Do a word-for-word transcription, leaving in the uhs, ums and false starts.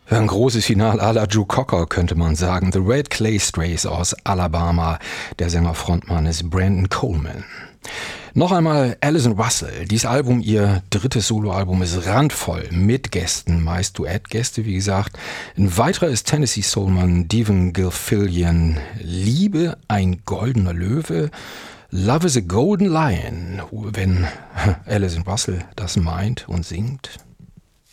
Ein großes Finale à la Joe Cocker, könnte man sagen. The Red Clay Strays aus Alabama. Der Sänger-Frontmann ist Brandon Coleman. Noch einmal Alison Russell. Dieses Album, ihr drittes Soloalbum, ist randvoll mit Gästen, meist Duettgäste, wie gesagt. Ein weiterer ist Tennessee Soulman Devon Gilfillian. Liebe, ein goldener Löwe. Love is a Golden Lion, wenn Alison Russell das meint und singt.